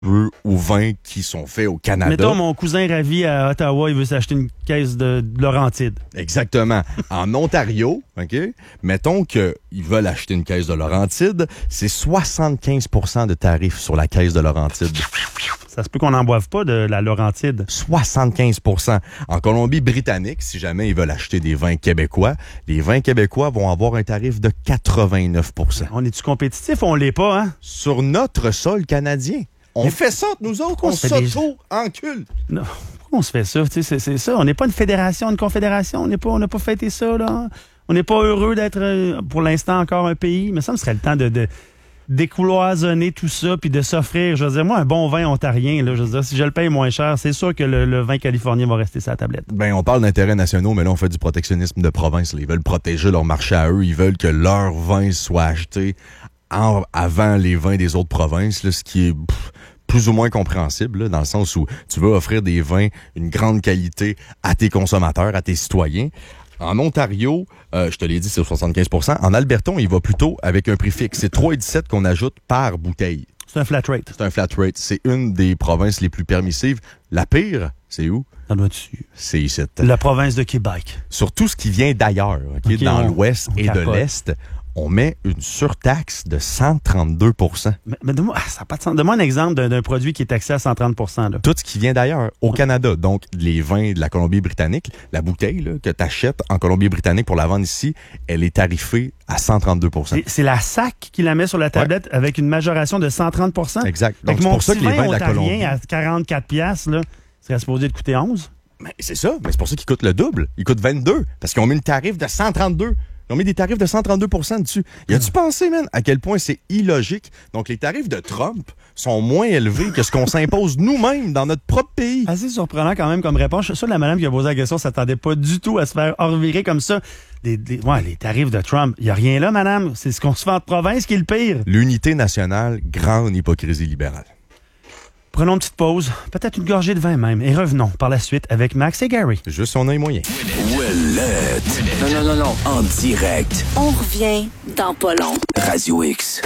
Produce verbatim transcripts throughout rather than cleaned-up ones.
aux vins qui sont faits au Canada. Mettons, mon cousin ravi à Ottawa, il veut s'acheter une caisse de, de Laurentide. Exactement. En Ontario, OK, mettons qu'ils veulent acheter une caisse de Laurentide, c'est soixante-quinze pour cent de tarifs sur la caisse de Laurentide. Ça se peut qu'on n'en boive pas de la Laurentide. soixante-quinze pour cent. En Colombie-Britannique, si jamais ils veulent acheter des vins québécois, les vins québécois vont avoir un tarif de quatre-vingt-neuf pour cent. On est-tu compétitif ou on l'est pas, hein? Sur notre sol canadien. On Mais fait ça, nous autres, on s'auto-encule. Non, pourquoi on se fait ça? C'est, c'est ça. On n'est pas une fédération, une confédération. On n'est pas, on n'a pas fêté ça, là. On n'est pas heureux d'être, pour l'instant, encore un pays. Mais ça me serait le temps de, de décloisonner tout ça puis de s'offrir. Je veux dire, moi, un bon vin ontarien, là, je veux dire, si je le paye moins cher, c'est sûr que le, le vin californien va rester sur la tablette. Ben, on parle d'intérêts nationaux, mais là, on fait du protectionnisme de province. Là. Ils veulent protéger leur marché à eux. Ils veulent que leur vin soit acheté en, avant les vins des autres provinces, là, ce qui est pff, plus ou moins compréhensible, là, dans le sens où tu veux offrir des vins, une grande qualité à tes consommateurs, à tes citoyens. En Ontario, euh, je te l'ai dit, c'est soixante-quinze pour cent. En Alberta, il va plutôt avec un prix fixe. C'est trois virgule dix-sept qu'on ajoute par bouteille. C'est un flat rate. C'est un flat rate. C'est une des provinces les plus permissives. La pire, c'est où? Ça doit dessus. C'est ici. La province de Québec. Sur tout ce qui vient d'ailleurs, okay? Okay, dans on, l'ouest on et capote. De l'est, on met une surtaxe de cent trente-deux pour cent. Mais, mais donne-moi, ah, ça a pas de sens. Donne-moi un exemple d'un, d'un produit qui est taxé à cent trente pour cent. Là. Tout ce qui vient d'ailleurs, au Canada. Donc, les vins de la Colombie-Britannique, la bouteille là, que tu achètes en Colombie-Britannique pour la vendre ici, elle est tarifée à cent trente-deux pour cent. C'est, c'est la S A C qui la met sur la tablette ouais. avec une majoration de cent trente pour cent? Exact. Donc, c'est pour ça que les vins de la Colombie à quarante-quatre piastres, là, serait supposé de coûter onze? Mais c'est ça. Mais c'est pour ça qu'ils coûtent le double. Ils coûtent vingt-deux parce qu'ils ont mis le tarif de cent trente-deux. Ils ont mis des tarifs de cent trente-deux pour cent dessus. Y a-tu pensé, man, à quel point c'est illogique? Donc, les tarifs de Trump sont moins élevés que ce qu'on s'impose nous-mêmes dans notre propre pays. Assez surprenant quand même comme réponse. Je suis sûr que la madame qui a posé la question s'attendait pas du tout à se faire revirer comme ça. Les, les, ouais, les tarifs de Trump, il n'y a rien là, madame. C'est ce qu'on se fait en province qui est le pire. L'unité nationale, grande hypocrisie libérale. Prenons une petite pause, peut-être une gorgée de vin même, et revenons par la suite avec Max et Gary. Juste son œil moyen. Ouellette. Non, non, non, non, en direct. On revient dans pas long. Radio X.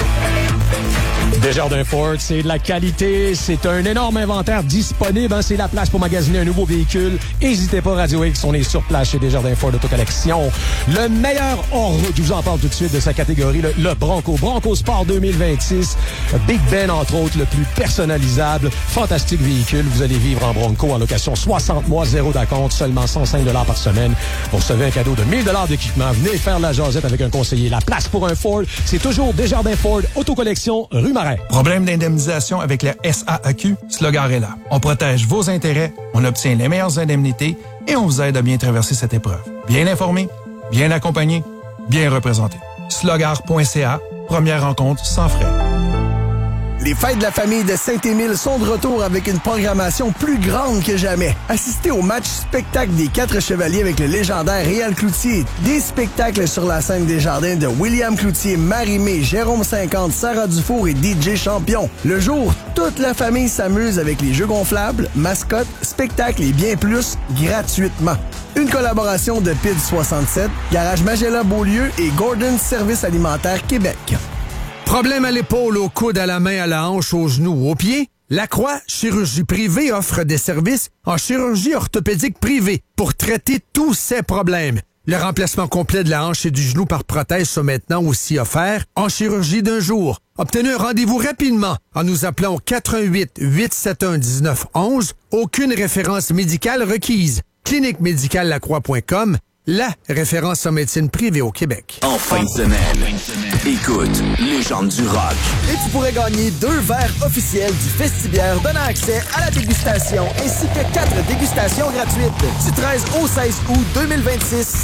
Desjardins Ford, c'est de la qualité, c'est un énorme inventaire disponible, hein, c'est la place pour magasiner un nouveau véhicule. N'hésitez pas, Radio X, on est sur place chez Desjardins Ford Autocollection. Le meilleur hors-route, je vous en parle tout de suite de sa catégorie, le, le Bronco, Bronco Sport deux mille vingt-six, Big Ben entre autres, le plus personnalisable, fantastique véhicule. Vous allez vivre en Bronco en location soixante mois, zéro d'acompte, seulement cent cinq dollars par semaine. Vous recevez un cadeau de mille dollars d'équipement. Venez faire la jasette avec un conseiller. La place pour un Ford, c'est toujours Desjardins Ford Autocollection, rue Marais. Problème d'indemnisation avec la S A A Q? Slogar est là. On protège vos intérêts, on obtient les meilleures indemnités et on vous aide à bien traverser cette épreuve. Bien informé, bien accompagné, bien représenté. slogar point c a, première rencontre sans frais. Les fêtes de la famille de Saint-Émile sont de retour avec une programmation plus grande que jamais. Assistez au match spectacle des Quatre Chevaliers avec le légendaire Réal Cloutier. Des spectacles sur la scène des jardins de William Cloutier, Marie-Mé, Jérôme cinquante, Sarah Dufour et D J Champion. Le jour, toute la famille s'amuse avec les jeux gonflables, mascottes, spectacles et bien plus gratuitement. Une collaboration de P I D soixante-sept, Garage Magella Beaulieu et Gordon Service Alimentaire Québec. Problème à l'épaule, au coude, à la main, à la hanche, aux genoux, aux pieds? La Croix Chirurgie Privée offre des services en chirurgie orthopédique privée pour traiter tous ces problèmes. Le remplacement complet de la hanche et du genou par prothèse sont maintenant aussi offerts en chirurgie d'un jour. Obtenez un rendez-vous rapidement en nous appelant au quatre un huit, huit sept un, un neuf un un. Aucune référence médicale requise. clinique médicale lacroix point com, la référence en médecine privée au Québec. En fin de semaine, écoute, Légende du rock. Et tu pourrais gagner deux verres officiels du Festibière donnant accès à la dégustation ainsi que quatre dégustations gratuites du treize au seize août deux mille vingt-six.